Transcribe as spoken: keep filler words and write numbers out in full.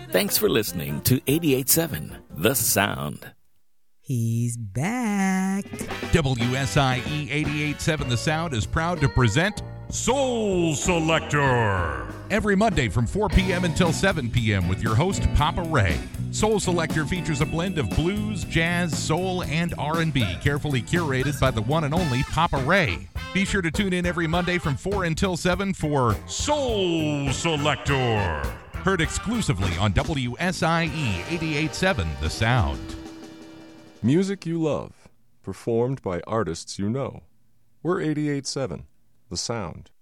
Thanks for listening to eighty-eight point seven The Sound. He's back. W S I E eighty-eight point seven The Sound is proud to present Soul Selector every Monday from four p.m. until seven p.m. with your host, Papa Ray. Soul Selector features a blend of blues, jazz, soul, and R and B, carefully curated by the one and only Papa Ray. Be sure to tune in every Monday from four until seven for Soul Selector, heard exclusively on W S I E eighty-eight point seven The Sound. Music you love, performed by artists you know. We're eighty-eight point seven The Sound.